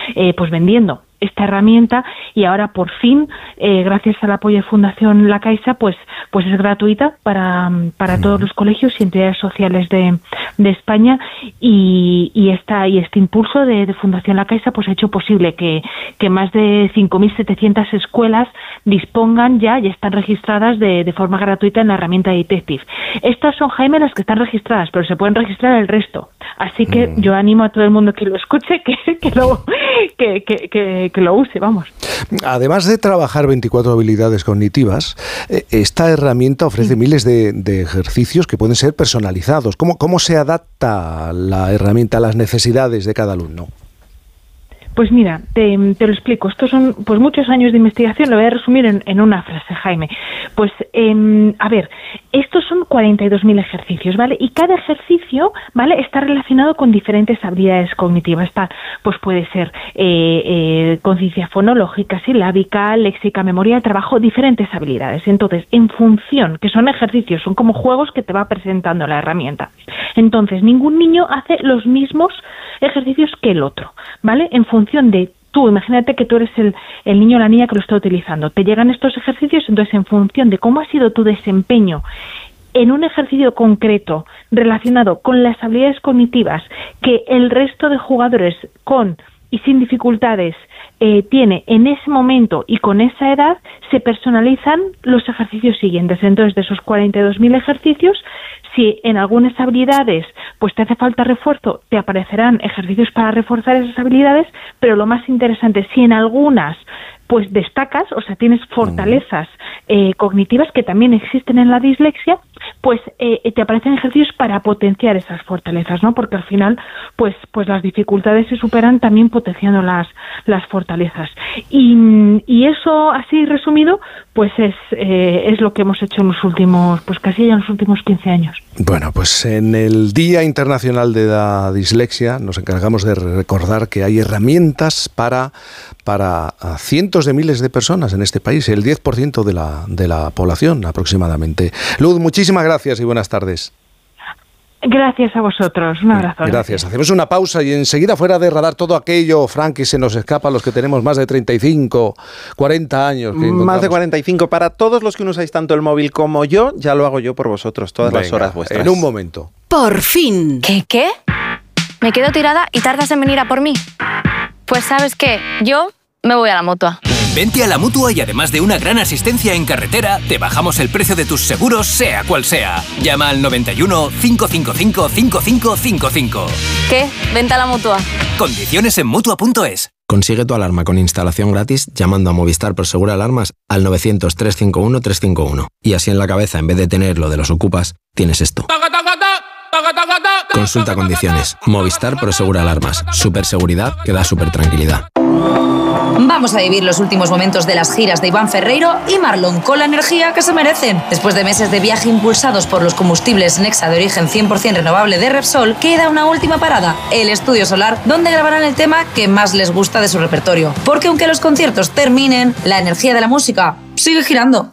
pues vendiendo esta herramienta, y ahora por fin, gracias al apoyo de Fundación La Caixa, pues es gratuita para todos los colegios y entidades sociales de España, y este impulso de Fundación La Caixa pues ha hecho posible que más de 5.700 escuelas dispongan ya y están registradas de forma gratuita en la herramienta de Detective. Estas son, Jaime, las que están registradas, pero se pueden registrar el resto. Así que yo animo a todo el mundo que lo escuche, que lo use, vamos. Además de trabajar 24 habilidades cognitivas, esta herramienta ofrece miles de ejercicios que pueden ser personalizados. ¿Cómo se adapta la herramienta a las necesidades de cada alumno? Pues mira, te lo explico. Estos son pues muchos años de investigación. Lo voy a resumir en una frase, Jaime. Pues, a ver, estos son 42.000 ejercicios, ¿vale? Y cada ejercicio, ¿vale?, está relacionado con diferentes habilidades cognitivas. Pues puede ser conciencia fonológica, silábica, léxica, memoria de trabajo, diferentes habilidades. Entonces, en función, que son ejercicios, son como juegos que te va presentando la herramienta. Entonces, ningún niño hace los mismos ejercicios que el otro, ¿vale? En función de tú, imagínate que tú eres el niño o la niña que lo está utilizando. Te llegan estos ejercicios, entonces en función de cómo ha sido tu desempeño en un ejercicio concreto relacionado con las habilidades cognitivas que el resto de jugadores con y sin dificultades tiene en ese momento y con esa edad, se personalizan los ejercicios siguientes. Entonces, de esos 42.000 ejercicios, si en algunas habilidades pues te hace falta refuerzo, te aparecerán ejercicios para reforzar esas habilidades, pero lo más interesante, si en algunas pues destacas, o sea, tienes fortalezas cognitivas que también existen en la dislexia, pues te aparecen ejercicios para potenciar esas fortalezas, ¿no? Porque al final, pues las dificultades se superan también potenciando las fortalezas. Y eso, así resumido, pues es lo que hemos hecho en los últimos, pues casi ya en los últimos 15 años. Bueno, pues en el Día Internacional de la Dislexia nos encargamos de recordar que hay herramientas para cientos de miles de personas en este país, el 10% de la población aproximadamente. Luz, muchísimas gracias y buenas tardes. Gracias a vosotros, un abrazo. Gracias. Hacemos una pausa y enseguida, fuera de radar, todo aquello, Frank, que se nos escapa a los que tenemos más de 35, 40 años. Más de 45. Para todos los que no usáis tanto el móvil como yo, ya lo hago yo por vosotros, todas las horas vuestras. En un momento. ¡Por fin! ¿Qué? ¿Me quedo tirada y tardas en venir a por mí? Pues ¿sabes qué? Yo me voy a la Mutua. Vente a la Mutua y además de una gran asistencia en carretera, te bajamos el precio de tus seguros, sea cual sea. Llama al 91 555 5555. ¿Qué? Vente a la Mutua. Condiciones en Mutua.es. Consigue tu alarma con instalación gratis llamando a Movistar Prosegur Alarmas al 900-351-351. Y así en la cabeza, en vez de tener lo de los ocupas, tienes esto. Consulta condiciones. Movistar Prosegur Alarmas. Superseguridad que da supertranquilidad. Vamos a vivir los últimos momentos de las giras de Iván Ferreiro y Marlon con la energía que se merecen. Después de meses de viaje impulsados por los combustibles Nexa de origen 100% renovable de Repsol, queda una última parada, el Estudio Solar, donde grabarán el tema que más les gusta de su repertorio. Porque aunque los conciertos terminen, la energía de la música sigue girando.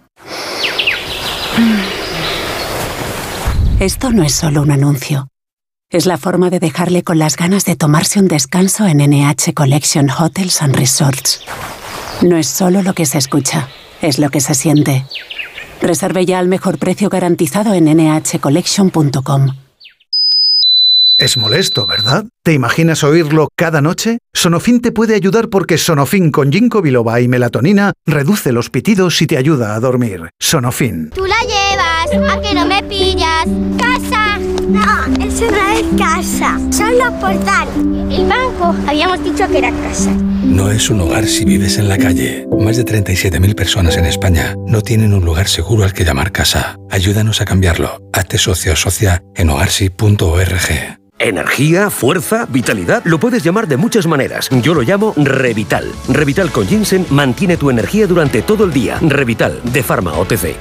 Esto no es solo un anuncio. Es la forma de dejarle con las ganas de tomarse un descanso en NH Collection Hotels and Resorts. No es solo lo que se escucha, es lo que se siente. Reserve ya al mejor precio garantizado en nhcollection.com. Es molesto, ¿verdad? ¿Te imaginas oírlo cada noche? Sonofin te puede ayudar porque Sonofin con ginkgo biloba y melatonina reduce los pitidos y te ayuda a dormir. Sonofin. Tú la llevas, ¿a que no me pillas? ¡Casa! No, eso no es casa, son los portales. El banco, habíamos dicho que era casa. No es un hogar si vives en la calle. Más de 37.000 personas en España no tienen un lugar seguro al que llamar casa. Ayúdanos a cambiarlo. Hazte socio o socia en hogarsi.org. Energía, fuerza, vitalidad, lo puedes llamar de muchas maneras. Yo lo llamo Revital. Revital con ginseng mantiene tu energía durante todo el día. Revital, de Pharma OTC.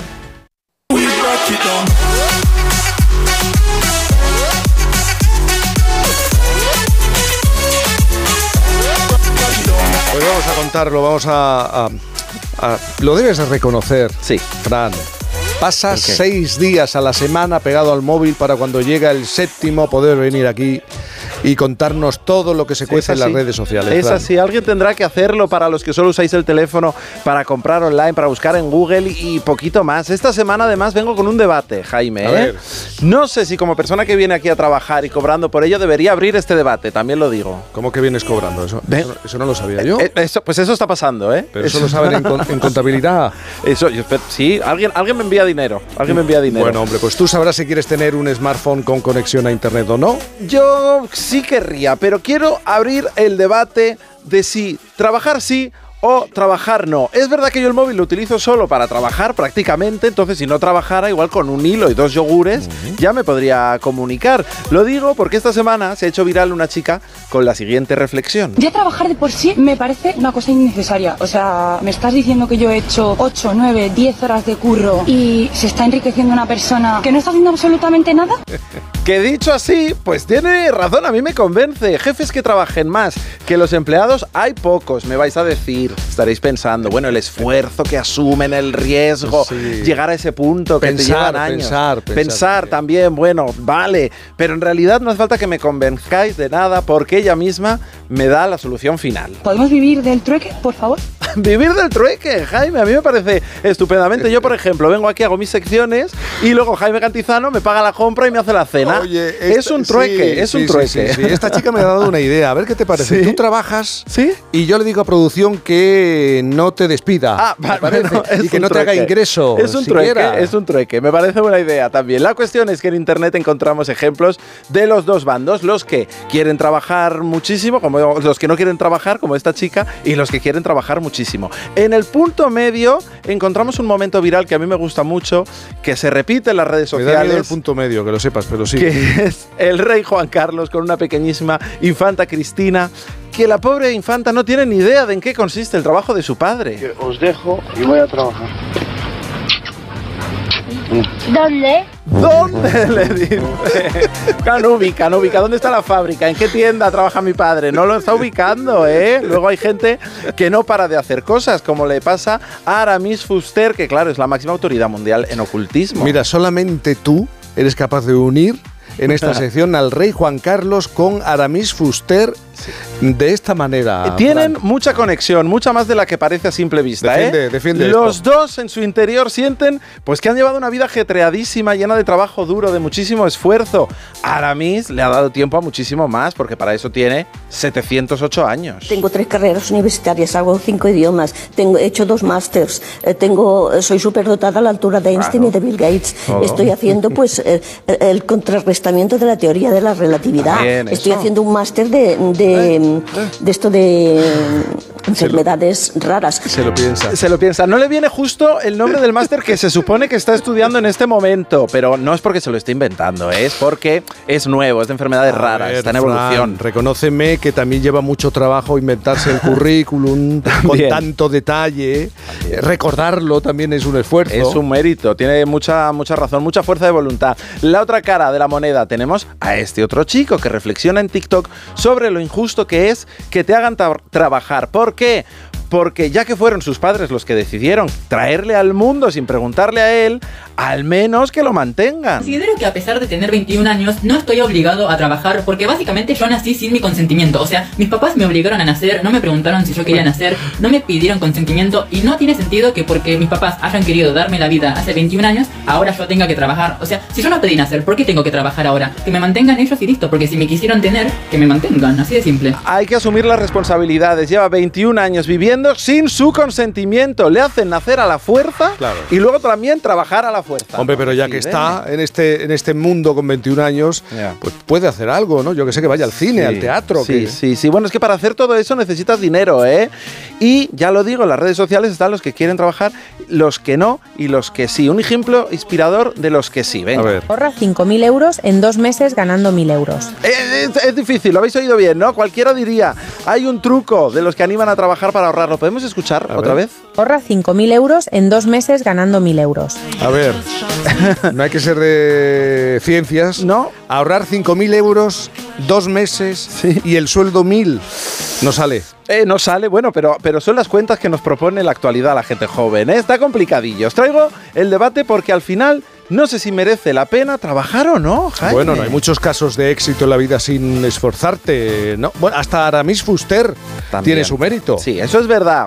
Pues vamos a contarlo, lo debes de reconocer, sí, Fran. Pasas 6 días a la semana pegado al móvil para cuando llega el séptimo poder venir aquí y contarnos todo lo que se cuece en las redes sociales. Es así, alguien tendrá que hacerlo para los que solo usáis el teléfono para comprar online, para buscar en Google y poquito más. Esta semana además vengo con un debate, Jaime. A ver. No sé si como persona que viene aquí a trabajar y cobrando por ello debería abrir este debate, también lo digo. ¿Cómo que vienes cobrando? Eso no lo sabía yo. Pues eso está pasando, ¿eh? Pero eso lo saben en contabilidad. Sí, alguien me envía dinero. Bueno, hombre, pues tú sabrás si quieres tener un smartphone con conexión a internet o no. Yo sí querría, pero quiero abrir el debate de si trabajar sí o trabajar no. Es verdad que yo el móvil lo utilizo solo para trabajar prácticamente, entonces si no trabajara, igual con un hilo y 2 yogures, ya me podría comunicar. Lo digo porque esta semana se ha hecho viral una chica con la siguiente reflexión. Ya trabajar de por sí me parece una cosa innecesaria. O sea, me estás diciendo que yo he hecho 8, 9, 10 horas de curro y se está enriqueciendo una persona que no está haciendo absolutamente nada. Que dicho así, pues tiene razón, a mí me convence. Jefes que trabajen más que los empleados hay pocos, me vais a decir. Estaréis pensando, bueno, el esfuerzo que asumen, el riesgo, llegar a ese punto que te llevan años. Pensar también, bueno, vale. Pero en realidad no hace falta que me convenzcáis de nada porque ella misma me da la solución final. ¿Podemos vivir del trueque, por favor? Vivir del trueque, Jaime, a mí me parece estupendamente. Yo, por ejemplo, vengo aquí, hago mis secciones y luego Jaime Cantizano me paga la compra y me hace la cena. Oye, es un trueque, es un trueque. Sí. Esta chica me ha dado una idea, a ver qué te parece. ¿Sí? Tú trabajas y yo le digo a producción que no te despida, y que no te haga ingreso. Es un trueque, me parece buena idea también. La cuestión es que en internet encontramos ejemplos de los dos bandos, los que quieren trabajar muchísimo, como los que no quieren trabajar, como esta chica, y los que quieren trabajar muchísimo. En el punto medio encontramos un momento viral que a mí me gusta mucho, que se repite en las redes sociales. Me da miedo el punto medio, que lo sepas, pero sí. Que es el rey Juan Carlos con una pequeñísima infanta Cristina, que la pobre infanta no tiene ni idea de en qué consiste el trabajo de su padre. Os dejo y voy a trabajar. ¿Dónde? ¿Dónde? Le dice. Canúbica, ¿dónde está la fábrica? ¿En qué tienda trabaja mi padre? No lo está ubicando, ¿eh? Luego hay gente que no para de hacer cosas, como le pasa a Aramis Fuster, que claro, es la máxima autoridad mundial en ocultismo. Mira, solamente tú eres capaz de unir en esta sección al rey Juan Carlos con Aramis Fuster de esta manera. Tienen mucha conexión, mucha más de la que parece a simple vista. Defiende Los esto. dos en su interior sienten pues que han llevado una vida ajetreadísima, llena de trabajo duro, de muchísimo esfuerzo. Aramis le ha dado tiempo a muchísimo más, porque para eso tiene 708 años. Tengo 3 carreras universitarias, hago 5 idiomas, he hecho 2 másters, soy superdotada a la altura de Einstein y de Bill Gates. Estoy haciendo pues el contrarrestamiento de la teoría de la relatividad. Estoy haciendo un máster de enfermedades raras. Se lo piensa. No le viene justo el nombre del máster que se supone que está estudiando en este momento, pero no es porque se lo esté inventando, es porque es nuevo, es de enfermedades raras, está en evolución. Reconóceme que también lleva mucho trabajo inventarse el currículum con tanto detalle. Recordarlo también es un esfuerzo. Es un mérito, tiene mucha razón, mucha fuerza de voluntad. La otra cara de la moneda tenemos a este otro chico que reflexiona en TikTok sobre lo injusto que es que te hagan trabajar. ¿Por qué? Porque ya que fueron sus padres los que decidieron traerle al mundo sin preguntarle a él, al menos que lo mantengan. Considero que a pesar de tener 21 años, no estoy obligado a trabajar porque básicamente yo nací sin mi consentimiento. O sea, mis papás me obligaron a nacer, no me preguntaron si yo quería nacer, no me pidieron consentimiento y no tiene sentido que porque mis papás hayan querido darme la vida hace 21 años, ahora yo tenga que trabajar. O sea, si yo no pedí nacer, ¿por qué tengo que trabajar ahora? Que me mantengan ellos y listo, porque si me quisieron tener, que me mantengan, así de simple. Hay que asumir las responsabilidades. Lleva 21 años viviendo sin su consentimiento. Le hacen nacer a la fuerza y luego también trabajar a la fuerza. Hombre, pero ya que está en este mundo con 21 años, pues puede hacer algo, ¿no? Yo que sé, que vaya al cine, al teatro. Sí. Bueno, es que para hacer todo eso necesitas dinero, ¿eh? Y ya lo digo, en las redes sociales están los que quieren trabajar, los que no y los que sí. Un ejemplo inspirador de los que sí. Venga. A ver. Ahorra 5.000 euros en 2 meses ganando 1.000 euros. Es difícil, lo habéis oído bien, ¿no? Cualquiera diría, hay un truco de los que animan a trabajar para ahorrarlo. ¿Podemos escuchar otra vez? Ahorra 5.000 euros en 2 meses ganando 1.000 euros. A ver, no hay que ser de ciencias. No. Ahorrar 5.000 euros, 2 meses y el sueldo 1.000. No sale. No sale, bueno, pero son las cuentas que nos propone la actualidad la gente joven, ¿eh? Está complicadillo. Os traigo el debate porque al final no sé si merece la pena trabajar o no, Jaime. Bueno, no hay muchos casos de éxito en la vida sin esforzarte, ¿no? Bueno, hasta Aramis Fuster tiene su mérito. Sí, eso es verdad.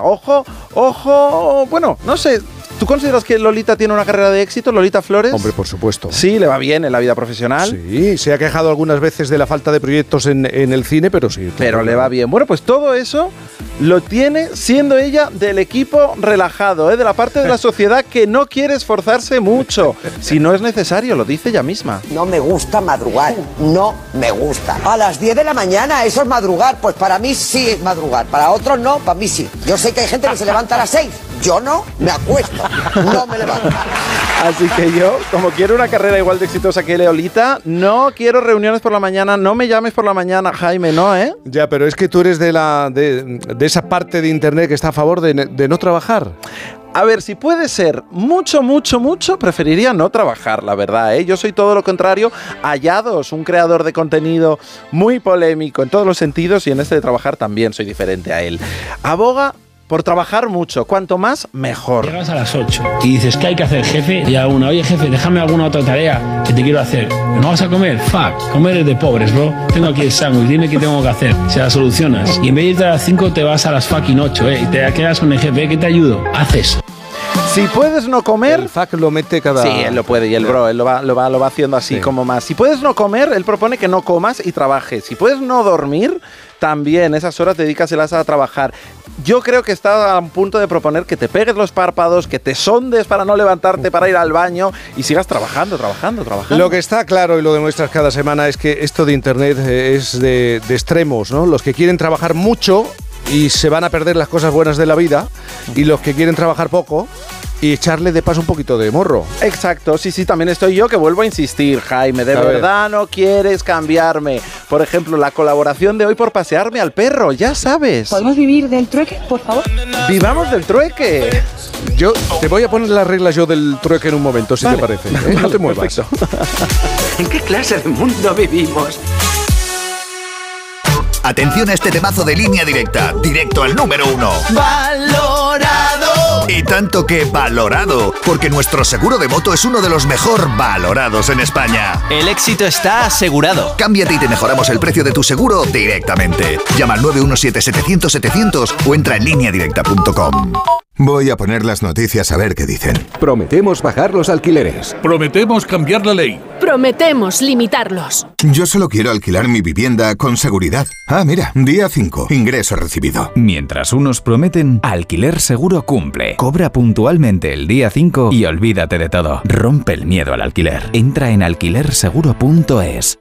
Ojo, bueno, no sé. ¿Tú consideras que Lolita tiene una carrera de éxito, Lolita Flores? Hombre, por supuesto. Sí, le va bien en la vida profesional. Sí, se ha quejado algunas veces de la falta de proyectos en el cine, pero sí. Pero le va bien. Bueno, pues todo eso lo tiene siendo ella del equipo relajado, de la parte de la sociedad que no quiere esforzarse mucho. Si no es necesario, lo dice ella misma. No me gusta madrugar, no me gusta. A las 10 de la mañana, eso es madrugar. Pues para mí sí es madrugar, para otros no, para mí sí. Yo sé que hay gente que se levanta a las 6, yo no, me acuesto. No me levanto. Así que yo, como quiero una carrera igual de exitosa que Lolita, no quiero reuniones por la mañana, no me llames por la mañana, Jaime, ¿no, Ya, pero es que tú eres de esa parte de internet que está a favor de no trabajar. A ver, si puede ser mucho, preferiría no trabajar, la verdad, Yo soy todo lo contrario a Yados, un creador de contenido muy polémico en todos los sentidos y en este de trabajar también soy diferente a él. Aboga por trabajar mucho, cuanto más, mejor. Llegas a las 8 y dices, ¿qué hay que hacer, jefe? Y a una, oye, jefe, déjame alguna otra tarea que te quiero hacer. ¿No vas a comer? Fuck, comer es de pobres, bro. Tengo aquí el sándwich, dime qué tengo que hacer. Se la solucionas. Y en vez de irte a las 5, te vas a las fucking 8, Y te quedas con el jefe, ¿qué te ayudo? Haces. Si puedes no comer... El FAC lo mete cada... Sí, él lo puede y el bro, él lo va haciendo así como más. Si puedes no comer, él propone que no comas y trabajes. Si puedes no dormir, también esas horas dedícaselas a trabajar. Yo creo que está a punto de proponer que te pegues los párpados, que te sondes para no levantarte para ir al baño y sigas trabajando. Lo que está claro y lo demuestras cada semana es que esto de Internet es de extremos, ¿no? Los que quieren trabajar mucho y se van a perder las cosas buenas de la vida y los que quieren trabajar poco y echarle de paso un poquito de morro. Exacto, sí, también estoy yo que vuelvo a insistir, Jaime, de verdad no quieres cambiarme. Por ejemplo, la colaboración de hoy por pasearme al perro, ya sabes. ¿Podemos vivir del trueque, por favor? ¡Vivamos del trueque! Yo te voy a poner las reglas del trueque en un momento, si te parece. No te muevas. ¿En qué clase de mundo vivimos? Atención a este temazo de Línea Directa, directo al número 1. ¡Valorado! Y tanto que valorado, porque nuestro seguro de moto es uno de los mejor valorados en España. El éxito está asegurado. Cámbiate y te mejoramos el precio de tu seguro directamente. Llama al 917-700-700 o entra en lineadirecta.com. Voy a poner las noticias a ver qué dicen. Prometemos bajar los alquileres. Prometemos cambiar la ley. Prometemos limitarlos. Yo solo quiero alquilar mi vivienda con seguridad. Ah, mira, día 5, ingreso recibido. Mientras unos prometen, Alquiler Seguro cumple. Cobra puntualmente el día 5 y olvídate de todo. Rompe el miedo al alquiler. Entra en alquilerseguro.es.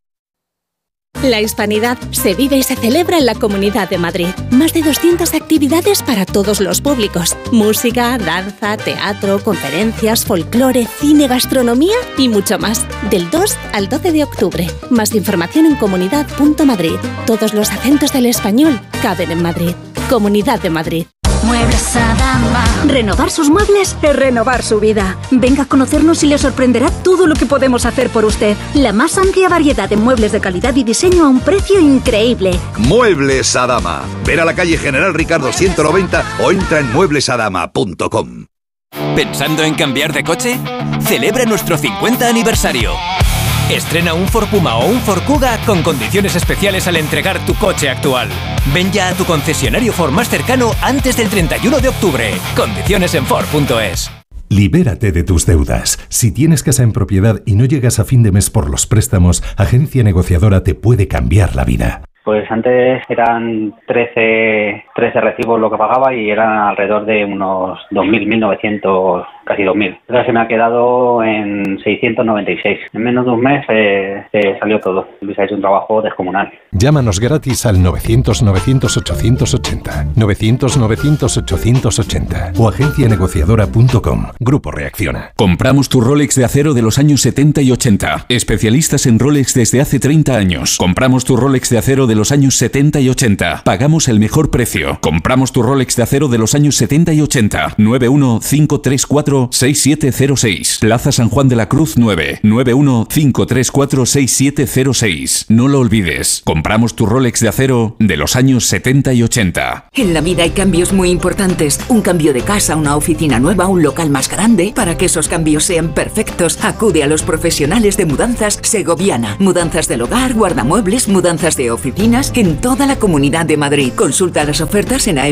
La hispanidad se vive y se celebra en la Comunidad de Madrid. Más de 200 actividades para todos los públicos. Música, danza, teatro, conferencias, folclore, cine, gastronomía y mucho más. Del 2 al 12 de octubre. Más información en comunidad.madrid. Todos los acentos del español caben en Madrid. Comunidad de Madrid. Muebles Adama. Renovar sus muebles es renovar su vida. Venga a conocernos y le sorprenderá todo lo que podemos hacer por usted. La más amplia variedad de muebles de calidad y diseño a un precio increíble. Muebles Adama. Ver a la calle General Ricardo 190 o entra en mueblesadama.com. ¿Pensando en cambiar de coche? Celebra nuestro 50 aniversario. Estrena un Ford Puma o un Ford Kuga con condiciones especiales al entregar tu coche actual. Ven ya a tu concesionario Ford más cercano antes del 31 de octubre. Condiciones en Ford.es. Libérate de tus deudas. Si tienes casa en propiedad y no llegas a fin de mes por los préstamos, Agencia Negociadora te puede cambiar la vida. Pues antes eran 13 recibos lo que pagaba y eran alrededor de unos 2.000, 1.900, casi 2.000. Ahora se me ha quedado en 696. En menos de un mes se salió todo. Luis ha hecho un trabajo descomunal. Llámanos gratis al 900-900-880. 900-900-880 o agencianegociadora.com. Grupo Reacciona. Compramos tu Rolex de acero de los años 70 y 80. Especialistas en Rolex desde hace 30 años. Compramos tu Rolex de acero de de los años 70 y 80. Pagamos el mejor precio. Compramos tu Rolex de acero de los años 70 y 80. 915346706. Plaza San Juan de la Cruz 9. 915346706. No lo olvides. Compramos tu Rolex de acero de los años 70 y 80. En la vida hay cambios muy importantes. Un cambio de casa, una oficina nueva, un local más grande. Para que esos cambios sean perfectos, acude a los profesionales de Mudanzas Segoviana. Mudanzas del hogar, guardamuebles, mudanzas de oficinas en toda la Comunidad de Madrid. Consulta las ofertas en